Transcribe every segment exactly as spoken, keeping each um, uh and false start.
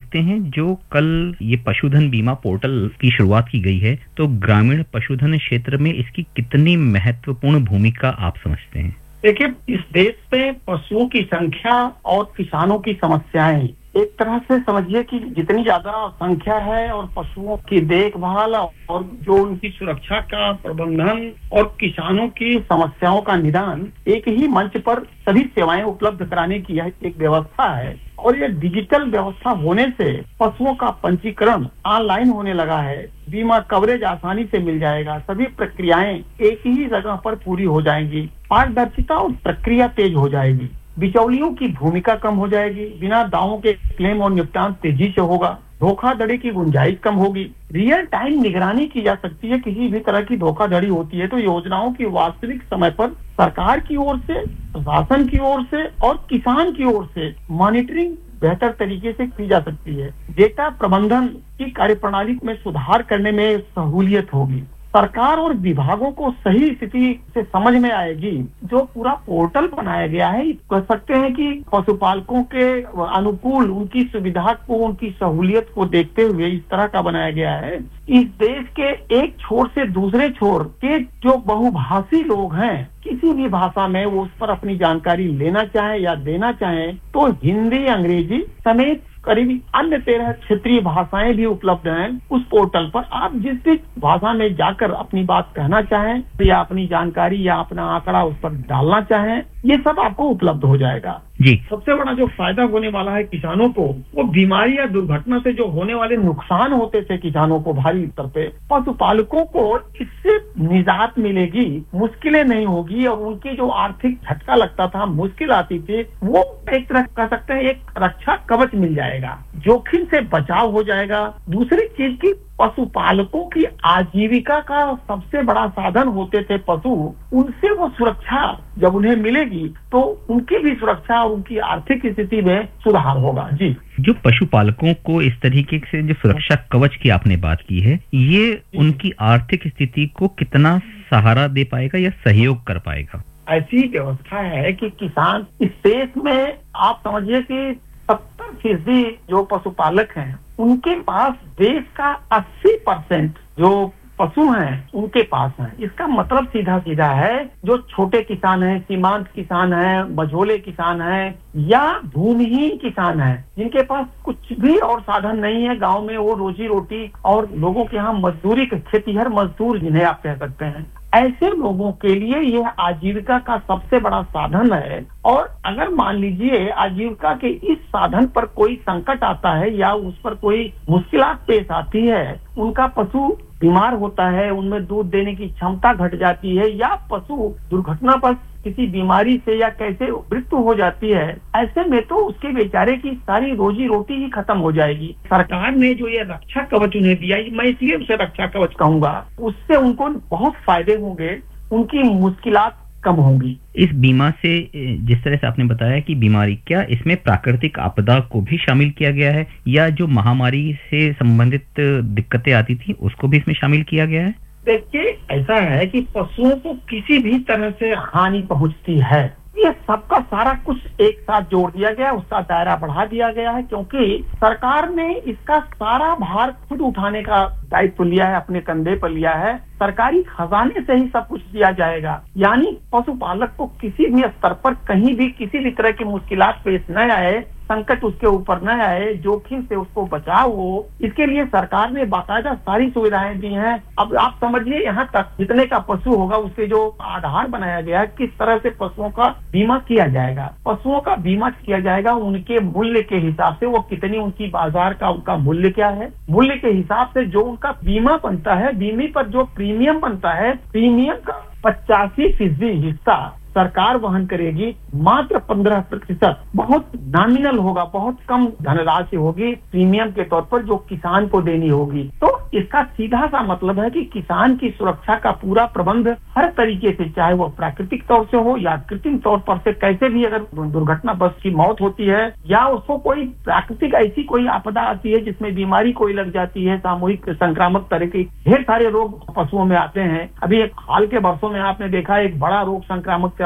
देखते हैं जो कल ये पशुधन बीमा पोर्टल की शुरुआत की गई है, तो ग्रामीण पशुधन क्षेत्र में इसकी कितनी महत्वपूर्ण भूमिका आप समझते हैं? देखिए, इस देश में पशुओं की संख्या और किसानों की समस्याएं, एक तरह से समझिए कि जितनी ज्यादा संख्या है और पशुओं की देखभाल और जो उनकी सुरक्षा का प्रबंधन और किसानों की समस्याओं का निदान एक ही मंच पर सभी सेवाएं उपलब्ध कराने की यह एक व्यवस्था है। और ये डिजिटल व्यवस्था होने से पशुओं का पंजीकरण ऑनलाइन होने लगा है, बीमा कवरेज आसानी से मिल जाएगा, सभी प्रक्रियाएं एक ही जगह पर पूरी हो जाएंगी, पारदर्शिता और प्रक्रिया तेज हो जाएगी, बिचौलियों की भूमिका कम हो जाएगी, बिना दावों के क्लेम और निपटान तेजी से होगा, धोखाधड़ी की गुंजाइश कम होगी, रियल टाइम निगरानी की जा सकती है। किसी भी तरह की धोखाधड़ी होती है तो योजनाओं की वास्तविक समय पर सरकार की ओर से, प्रशासन की ओर से और किसान की ओर से मॉनिटरिंग बेहतर तरीके से की जा सकती है। डेटा प्रबंधन की कार्यप्रणाली में सुधार करने में सहूलियत होगी, सरकार और विभागों को सही स्थिति से समझ में आएगी। जो पूरा पोर्टल बनाया गया है, कह सकते हैं कि पशुपालकों के अनुकूल, उनकी सुविधा को, उनकी सहूलियत को देखते हुए इस तरह का बनाया गया है। इस देश के एक छोर से दूसरे छोर के जो बहुभाषी लोग हैं, किसी भी भाषा में वो उस पर अपनी जानकारी लेना चाहे या देना चाहे तो हिंदी, अंग्रेजी समेत करीब अन्य तेरह क्षेत्रीय भाषाएं भी उपलब्ध हैं उस पोर्टल पर। आप जिस भी भाषा में जाकर अपनी बात कहना चाहें या अपनी जानकारी या अपना आंकड़ा उस पर डालना चाहें, ये सब आपको उपलब्ध हो जाएगा जी। सबसे बड़ा जो फायदा होने वाला है किसानों को, वो बीमारी या दुर्घटना से जो होने वाले नुकसान होते थे किसानों को भारी स्तर पे, पशुपालकों को इससे निजात मिलेगी, मुश्किलें नहीं होगी और उनकी जो आर्थिक झटका लगता था, मुश्किल आती थी, वो एक तरह कह सकते हैं एक रक्षा कवच मिल जाएगा, जोखिम से बचाव हो जाएगा। दूसरी चीज की पशुपालकों की आजीविका का सबसे बड़ा साधन होते थे पशु, उनसे वो सुरक्षा जब उन्हें मिलेगी तो उनकी भी सुरक्षा और उनकी आर्थिक स्थिति में सुधार होगा। जी, जो पशुपालकों को इस तरीके से जो सुरक्षा कवच की आपने बात की है, ये उनकी आर्थिक स्थिति को कितना सहारा दे पाएगा या सहयोग कर पाएगा? ऐसी व्यवस्था है कि किसान इस देश में आप समझिए कि सत्तर फीसदी जो पशुपालक हैं उनके पास देश का अस्सी परसेंट जो पशु हैं उनके पास हैं। इसका मतलब सीधा सीधा है, जो छोटे किसान हैं, सीमांत किसान हैं, मझोले किसान हैं या भूमिहीन किसान हैं, जिनके पास कुछ भी और साधन नहीं है, गांव में वो रोजी रोटी और लोगों के यहाँ मजदूरी, खेतीहर मजदूर जिन्हें आप कह सकते हैं, ऐसे लोगों के लिए यह आजीविका का सबसे बड़ा साधन है। और अगर मान लीजिए आजीविका के इस साधन पर कोई संकट आता है या उस पर कोई मुश्किलात पेश आती है, उनका पशु बीमार होता है, उनमें दूध देने की क्षमता घट जाती है या पशु दुर्घटना पर किसी बीमारी से या कैसे मृत्यु हो जाती है, ऐसे में तो उसके बेचारे की सारी रोजी रोटी ही खत्म हो जाएगी। सरकार ने जो ये रक्षा कवच उन्हें दिया, मैं इसलिए उसे रक्षा कवच कहूंगा, उससे उनको बहुत फायदे होंगे, उनकी मुश्किलात कम होंगी। इस बीमा से जिस तरह से आपने बताया कि बीमारी, क्या इसमें प्राकृतिक आपदा को भी शामिल किया गया है या जो महामारी से संबंधित दिक्कतें आती थी उसको भी इसमें शामिल किया गया है? देखिए, ऐसा है कि पशुओं को किसी भी तरह से हानि पहुंचती है, ये सबका सारा कुछ एक साथ जोड़ दिया गया, उसका दायरा बढ़ा दिया गया है, क्योंकि सरकार ने इसका सारा भार खुद उठाने का दायित्व लिया है, अपने कंधे पर लिया है। सरकारी खजाने से ही सब कुछ दिया जाएगा, यानी पशुपालक को किसी भी स्तर पर कहीं भी किसी भी तरह की मुश्किलात पेश न आए, संकट उसके ऊपर न आए, जोखिम से उसको बचाव हो, इसके लिए सरकार ने बाकायदा सारी सुविधाएं दी हैं। अब आप समझिए, यहाँ तक जितने का पशु होगा उसके जो आधार बनाया गया है, किस तरह से पशुओं का बीमा किया जाएगा। पशुओं का बीमा किया जाएगा उनके मूल्य के हिसाब से, वो कितनी उनकी बाजार का उनका मूल्य क्या है, मूल्य के हिसाब से जो उनका बीमा बनता है, बीमे पर जो प्रीमियम बनता है, प्रीमियम का पचासी फीसदी हिस्सा सरकार वहन करेगी, मात्र पंद्रह प्रतिशत बहुत नॉमिनल होगा, बहुत कम धनराशि होगी प्रीमियम के तौर पर जो किसान को देनी होगी। तो इसका सीधा सा मतलब है कि किसान की सुरक्षा का पूरा प्रबंध हर तरीके से, चाहे वो प्राकृतिक तौर से हो या कृत्रिम तौर पर से, कैसे भी अगर दुर्घटना बस की मौत होती है या उसको कोई प्राकृतिक ऐसी कोई आपदा आती है जिसमें बीमारी कोई लग जाती है, सामूहिक संक्रामक तरह के ढेर सारे रोग पशुओं में आते हैं। अभी एक हाल के वर्षों में आपने देखा एक बड़ा रोग संक्रामक चला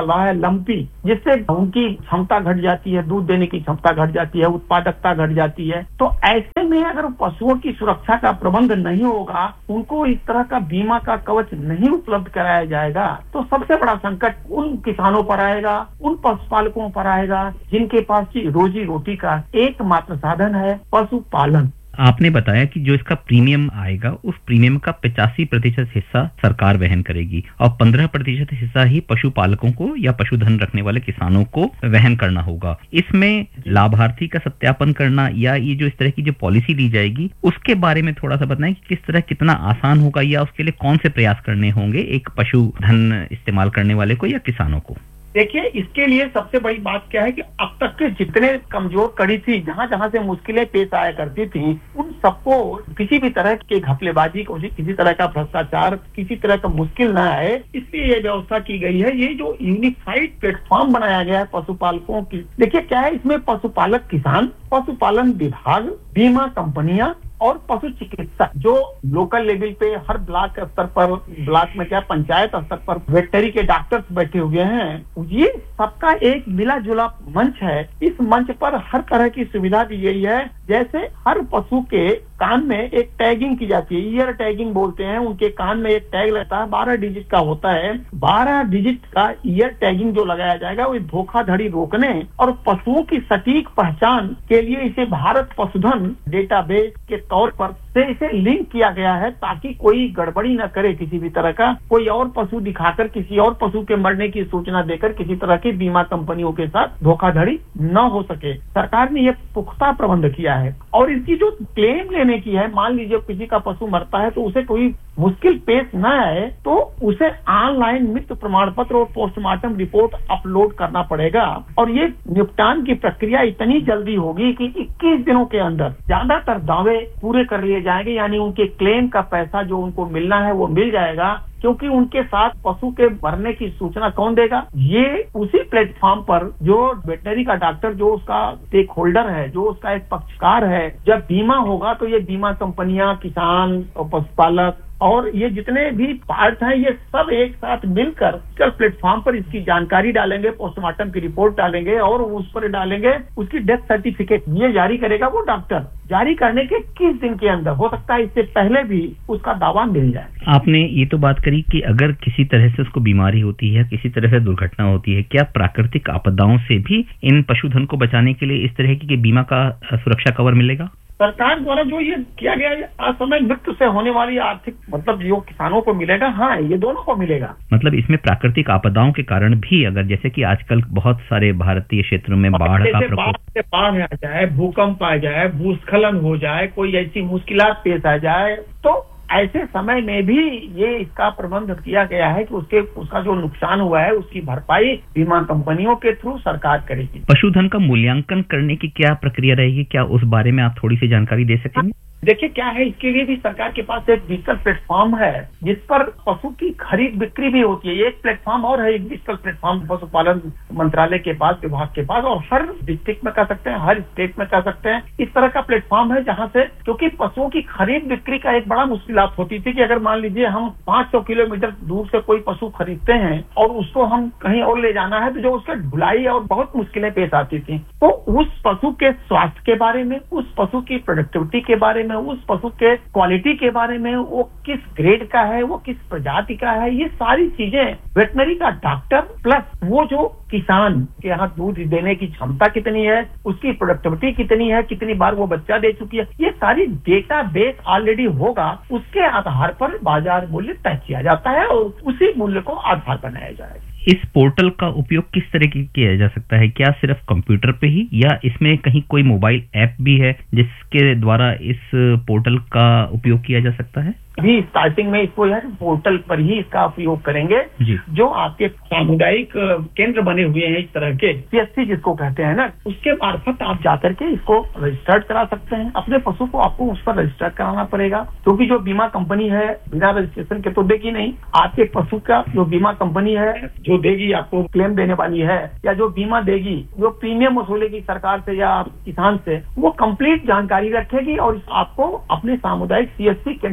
चल रहा है लंपी, जिससे उनकी क्षमता घट जाती है, दूध देने की क्षमता घट जाती है, उत्पादकता घट जाती है। तो ऐसे में अगर पशुओं की सुरक्षा का प्रबंध नहीं होगा, उनको इस तरह का बीमा का कवच नहीं उपलब्ध कराया जाएगा, तो सबसे बड़ा संकट उन किसानों पर आएगा, उन पशुपालकों पर आएगा जिनके पास की रोजी रोटी का एकमात्र साधन है पशुपालन। आपने बताया कि जो इसका प्रीमियम आएगा उस प्रीमियम का पचासी प्रतिशत हिस्सा सरकार वहन करेगी और पंद्रह प्रतिशत हिस्सा ही पशुपालकों को या पशुधन रखने वाले किसानों को वहन करना होगा। इसमें लाभार्थी का सत्यापन करना या ये जो इस तरह की जो पॉलिसी ली जाएगी उसके बारे में थोड़ा सा बताएं कि किस तरह कितना आसान होगा या उसके लिए कौन से प्रयास करने होंगे एक पशुधन इस्तेमाल करने वाले को या किसानों को। देखिए, इसके लिए सबसे बड़ी बात क्या है कि अब तक के जितने कमजोर कड़ी थी, जहां जहां से मुश्किलें पेश आया करती थी, उन सबको किसी भी तरह के घपलेबाजी, किसी तरह का भ्रष्टाचार, किसी तरह का मुश्किल न आए, इसलिए ये व्यवस्था की गई है। ये जो यूनिफाइड प्लेटफॉर्म बनाया गया है पशुपालकों की, देखिए क्या है, इसमें पशुपालक किसान, पशुपालन विभाग, बीमा कंपनियां और पशु चिकित्सक जो लोकल लेवल पे हर ब्लॉक स्तर पर, ब्लॉक में क्या पंचायत स्तर पर वेटनरी के डॉक्टर्स बैठे हुए हैं, ये सबका एक मिला जुला मंच है। इस मंच पर हर तरह की सुविधा दी गई है। जैसे हर पशु के कान में एक टैगिंग की जाती है, ईयर टैगिंग बोलते हैं, उनके कान में एक टैग लगता है, बारह डिजिट का होता है। बारह डिजिट का ईयर टैगिंग जो लगाया जाएगा वो धोखाधड़ी रोकने और पशुओं की सटीक पहचान के लिए इसे भारत पशुधन डेटाबेस के तौर पर से इसे लिंक किया गया है, ताकि कोई गड़बड़ी न करे किसी भी तरह का, कोई और पशु दिखाकर किसी और पशु के मरने की सूचना देकर किसी तरह की बीमा कंपनियों के साथ धोखाधड़ी न हो सके। सरकार ने ये पुख्ता प्रबंध किया है। और इसकी जो क्लेम लेने की है, मान लीजिए किसी का पशु मरता है तो उसे कोई मुश्किल पेश न आए तो उसे ऑनलाइन मृत्यु प्रमाण पत्र और पोस्टमार्टम रिपोर्ट अपलोड करना पड़ेगा। और ये निपटान की प्रक्रिया इतनी जल्दी होगी कि इक्कीस दिनों के अंदर ज्यादातर दावे पूरे कर लिए जाएंगे, यानी उनके क्लेम का पैसा जो उनको मिलना है वो मिल जाएगा। क्योंकि उनके साथ पशु के मरने की सूचना कौन देगा? ये उसी प्लेटफॉर्म पर जो वेटनरी का डॉक्टर, जो उसका स्टेक होल्डर है, जो उसका एक पक्षकार है, जब बीमा होगा तो ये बीमा कंपनियां, किसान और पशुपालक और ये जितने भी पार्ट हैं, ये सब एक साथ मिलकर कल प्लेटफॉर्म पर इसकी जानकारी डालेंगे, पोस्टमार्टम की रिपोर्ट डालेंगे और उस पर डालेंगे उसकी डेथ सर्टिफिकेट। ये जारी करेगा वो डॉक्टर। जारी करने के किस दिन के अंदर, हो सकता है इससे पहले भी उसका दावा मिल जाए। आपने ये तो बात करी कि अगर किसी तरह से उसको बीमारी होती है, किसी तरह से दुर्घटना होती है, क्या प्राकृतिक आपदाओं से भी इन पशुधन को बचाने के लिए इस तरह की बीमा का सुरक्षा कवर मिलेगा? सरकार द्वारा जो ये किया गया है, असमय मृत्यु से होने वाली आर्थिक मतलब जो किसानों को मिलेगा, हाँ ये दोनों को मिलेगा। मतलब इसमें प्राकृतिक आपदाओं के कारण भी, अगर जैसे कि आजकल बहुत सारे भारतीय क्षेत्रों में बाढ़ का प्रकोप, बाढ़ आ जाए, भूकंप आ जाए, भूस्खलन हो जाए, कोई ऐसी मुश्किलात पेश आ जाए, तो ऐसे समय में भी ये इसका प्रबंध किया गया है कि उसके उसका जो नुकसान हुआ है उसकी भरपाई बीमा कंपनियों के थ्रू सरकार करेगी। पशुधन का मूल्यांकन करने की क्या प्रक्रिया रहेगी, क्या उस बारे में आप थोड़ी सी जानकारी दे सकेंगे? देखिए क्या है, इसके लिए भी सरकार के पास एक डिजिटल प्लेटफॉर्म है जिस पर पशु की खरीद बिक्री भी होती है। एक प्लेटफॉर्म और है, एक डिजिटल प्लेटफॉर्म पशुपालन मंत्रालय के पास, विभाग के पास, और हर डिस्ट्रिक्ट में कर सकते हैं, हर स्टेट में कर सकते हैं। इस तरह का प्लेटफॉर्म है जहां से, क्योंकि पशुओं की खरीद बिक्री का एक बड़ा मुश्किलात होती थी कि अगर मान लीजिए हम पांच सौ किलोमीटर दूर से कोई पशु खरीदते हैं और उसको हम कहीं और ले जाना है, तो जो उसका ढुलाई और बहुत मुश्किलें पेश आती थी। तो उस पशु के स्वास्थ्य के बारे में, उस पशु की प्रोडक्टिविटी के बारे में, उस पशु के क्वालिटी के बारे में, वो किस ग्रेड का है, वो किस प्रजाति का है, ये सारी चीजें वेटनरी का डॉक्टर प्लस वो जो किसान के यहाँ दूध देने की क्षमता कितनी है, उसकी प्रोडक्टिविटी कितनी है, कितनी बार वो बच्चा दे चुकी है, ये सारी डेटा बेस ऑलरेडी होगा। उसके आधार पर बाजार मूल्य तय किया जाता है और उसी मूल्य को आधार बनाया जाएगा। इस पोर्टल का उपयोग किस तरह की किया जा सकता है? क्या सिर्फ कंप्यूटर पे ही, या इसमें कहीं कोई मोबाइल ऐप भी है जिसके द्वारा इस पोर्टल का उपयोग किया जा सकता है? अभी स्टार्टिंग में इसको यार पोर्टल पर ही इसका उपयोग करेंगे। जो आपके सामुदायिक केंद्र बने हुए हैं इस तरह के, सीएससी जिसको कहते हैं ना, उसके मार्फत आप जाकर के इसको रजिस्टर्ड करा सकते हैं। अपने पशु को आपको उस पर रजिस्टर कराना पड़ेगा, क्योंकि जो बीमा कंपनी है बिना रजिस्ट्रेशन के तो देगी नहीं। आपके पशु का जो बीमा कंपनी है जो देगी, आपको क्लेम देने वाली है या जो बीमा देगी, जो प्रीमियम वसूलेगी सरकार से या किसान से, वो कंप्लीट जानकारी रखेगी और आपको अपने सामुदायिक सीएससी केंद्र से जाकर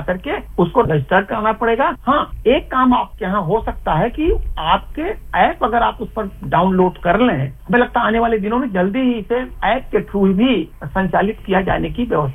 करके उसको रजिस्टर कराना पड़ेगा। हाँ, एक काम आपके यहाँ हो सकता है कि आपके ऐप अगर आप उस पर डाउनलोड कर लें, हमें लगता है आने वाले दिनों में जल्दी ही इसे ऐप के थ्रू भी संचालित किया जाने की व्यवस्था